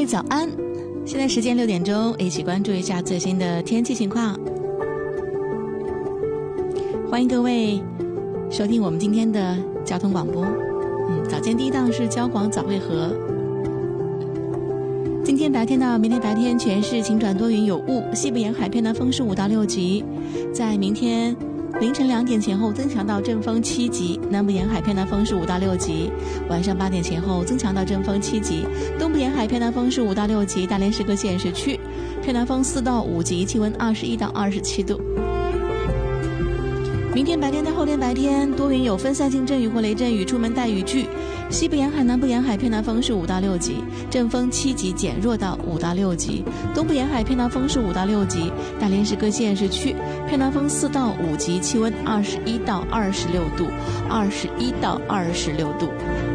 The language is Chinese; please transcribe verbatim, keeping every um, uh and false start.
早安，现在时间六点钟，一起关注一下最新的天气情况。欢迎各位收听我们今天的交通广播。嗯，早间第一档是交广早会合。今天白天到明天白天全市晴转多云有雾，西部沿海偏南风是五到六级，在明天凌晨两点前后增强到阵风七级，南部沿海偏南风是五到六级，晚上八点前后增强到阵风七级，东部沿海偏南风是五到六级，大连市各县市区偏南风四到五级，气温二十一到二十七度。明天白天到后天白天多云有分散性阵雨或雷阵雨，出门带雨具，西部沿海南部沿海偏南风是五到六级，阵风七级减弱到五到六级，东部沿海偏南风是五到六级，大连市各县市区偏南风四到五级，气温二十一到二十六度，二十一到二十六度。